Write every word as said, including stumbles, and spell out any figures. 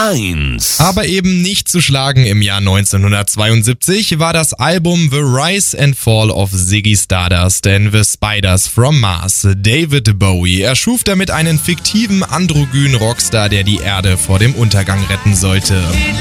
eins. Aber eben nicht zu schlagen im Jahr neunzehnhundertzweiundsiebzig war das Album The Rise and Fall of Ziggy Stardust and the Spiders from Mars. David Bowie erschuf damit einen fiktiven androgynen Rockstar, der die Erde vor dem Untergang retten sollte.